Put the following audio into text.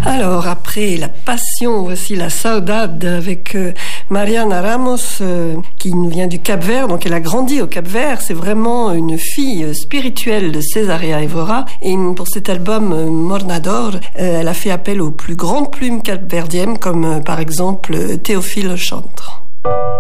Alors, après La Passion, voici La Saudade avec Mariana Ramos, qui nous vient du Cap-Vert. Donc, elle a grandi au Cap-Vert. C'est vraiment une fille spirituelle de Césaria Évora. Et pour cet album Mornador, elle a fait appel aux plus grandes plumes capverdiennes, comme par exemple Théophile Chantre.